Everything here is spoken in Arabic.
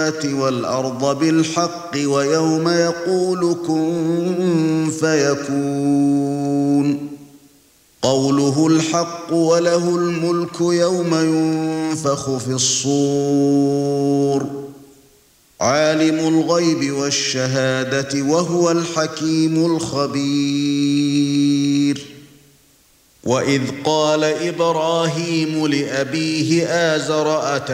وَالْأَرْضَ بِالْحَقِّ وَيَوْمَ يَقُولُ كُن فَيَكُونُ قَوْلُهُ الْحَقُّ وَلَهُ الْمُلْكُ يَوْمَ يُنفَخُ فِي الصُّورِ عَالِمُ الْغَيْبِ وَالشَّهَادَةِ وَهُوَ الْحَكِيمُ الْخَبِيرُ وَإِذْ قَالَ إِبْرَاهِيمُ لِأَبِيهِ آزَرَ